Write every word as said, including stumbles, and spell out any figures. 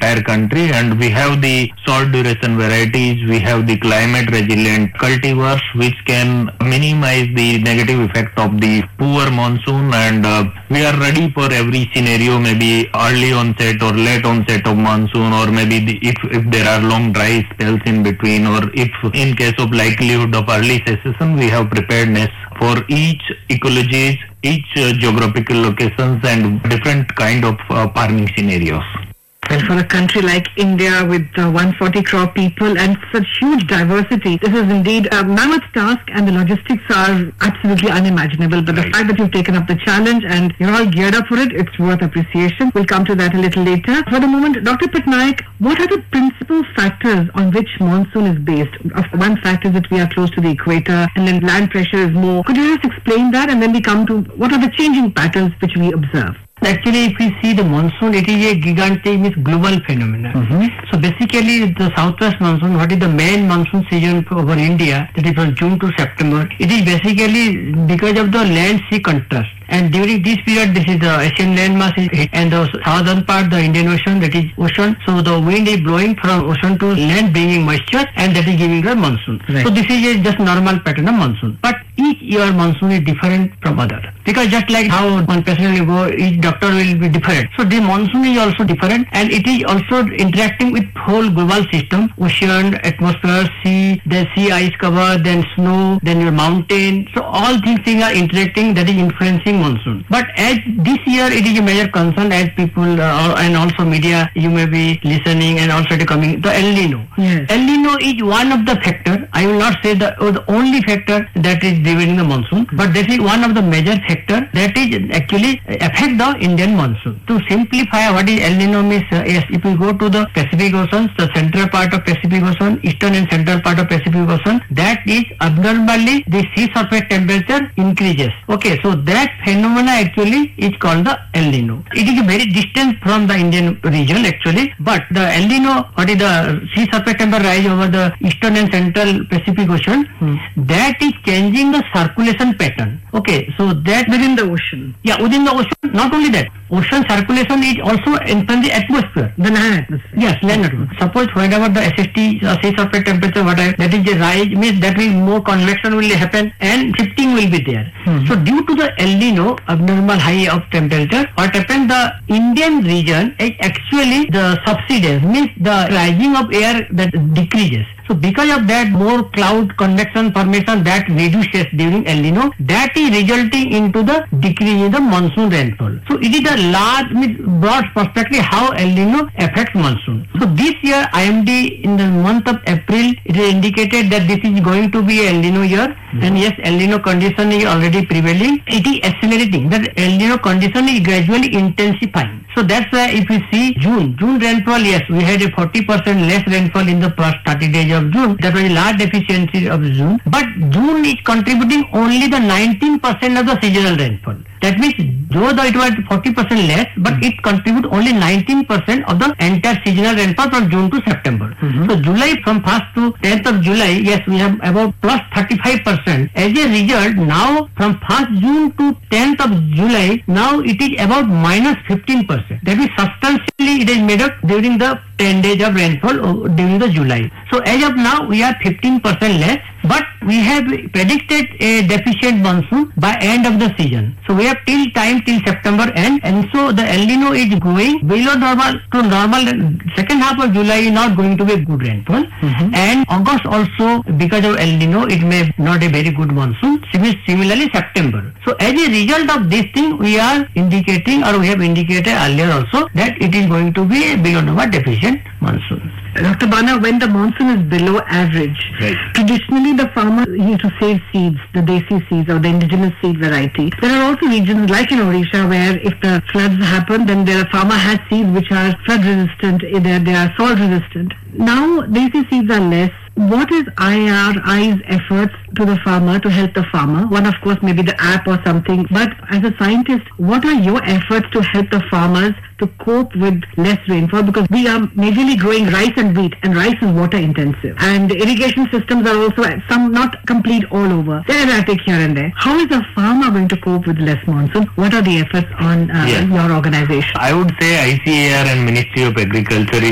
entire country, and we have the short duration varieties, we have the climate resilient cultivars which can minimize the negative effect of the poor monsoon, and uh, we are ready for every scenario, maybe early onset or late onset of monsoon, or maybe the, if, if there are long dry spells in between, or if in case of likelihood of early cessation, we have preparedness for each ecologies, each uh, geographical locations and different kind of uh, farming scenarios. Well, for a country like India with uh, one hundred forty crore people and such huge diversity, this is indeed a mammoth task, and the logistics are absolutely unimaginable. But the fact that you've taken up the challenge and you're all geared up for it, it's worth appreciation. We'll come to that a little later. For the moment, Doctor Patnaik, what are the principal factors on which monsoon is based? One fact is that we are close to the equator and then land pressure is more. Could you just explain that, and then we come to what are the changing patterns which we observe? Actually, if we see the monsoon, it is a gigantic, means global phenomenon. Mm-hmm. So basically, the southwest monsoon, what is the main monsoon season over India, that is from June to September, it is basically because of the land-sea contrast. And during this period, this is the Asian landmass is hit, and the southern part, the Indian Ocean, that is ocean. So the wind is blowing from ocean to land, bringing moisture, and that is giving the monsoon. Right. So this is a just normal pattern of monsoon. But each year monsoon is different from other. Because just like how one patient will go, each doctor will be different. So the monsoon is also different, and it is also interacting with whole global system, ocean, atmosphere, sea, the sea ice cover, then snow, then your mountain. So all these things are interacting, that is influencing monsoon. But as this year it is a major concern, as people uh, and also media, you may be listening and also coming, the El Nino. Yes. El Nino is one of the factor. I will not say the, oh, the only factor that is driving the monsoon, but this is one of the major factor that is actually affect the Indian monsoon. To simplify what is El Nino means, uh, yes, if we go to the Pacific Ocean, the central part of Pacific Ocean, eastern and central part of Pacific Ocean, that is abnormally the sea surface temperature increases. Okay, so that phenomena actually is called the El Nino. It is very distant from the Indian region actually, but the El Nino, what is the sea surface temperature rise over the eastern and central Pacific Ocean, hmm. that is changing the circulation pattern. Okay, so that within the ocean. Yeah, within the ocean. Not only that, ocean circulation is also influencing the atmosphere. The land atmosphere. Yes, land atmosphere. Suppose whenever the S S T, uh, sea surface temperature, whatever, that is a rise, means that means more convection will happen and shifting will be there. Hmm. So due to the El Nino, abnormal high of temperature, what happened, the Indian region is actually the subsidence, means the rising of air that decreases. So because of that, more cloud convection formation that reduces during El Nino, that is resulting into the decrease in the monsoon rainfall. So it is a large, broad perspective how El Nino affects monsoon. So this year I M D in the month of April, it is indicated that this is going to be El Nino year. Mm-hmm. And yes, El Nino condition is already prevailing. It is accelerating. That El Nino condition is gradually intensifying. So that's why if you see June, June rainfall, yes, we had a forty percent less rainfall in the first thirty days of June. That was a large deficiency of June. But June is contributing only the nineteen percent of the seasonal rainfall. That means though it was forty percent less, but it contributes only nineteen percent of the entire seasonal rainfall from June to September. Mm-hmm. So July, from first to tenth of July, yes, we have about plus thirty-five percent. As a result, now from first June to tenth of July, now it is about minus fifteen percent. That is substantially it is made up during the ten days of rainfall during the July. So as of now, we are fifteen percent less, but we have predicted a deficient monsoon by end of the season. So we have till time till September end, and so the El Nino is going below normal to normal. Second half of July is not going to be good rainfall, mm-hmm. and August also because of El Nino it may not a very good monsoon. Similarly September. So as a result of this thing, we are indicating, or we have indicated earlier also, that it is going to be a below normal deficient monsoon. Doctor Bana, when the monsoon is below average, right. traditionally the farmer used to save seeds, the desi seeds or the indigenous seed variety. There are also regions like in Odisha where if the floods happen, then the farmer has seeds which are flood resistant, they they are salt resistant. Now desi seeds are less. What is I R I's efforts to the farmer, to help the farmer? One, of course, maybe the app or something. But as a scientist, what are your efforts to help the farmers to cope with less rainfall? Because we are majorly growing rice and wheat, and rice is water intensive. And irrigation systems are also some not complete all over. They're erratic here and there. How is a farmer going to cope with less monsoon? What are the efforts on uh, yes. your organization? I would say I C A R and Ministry of Agriculture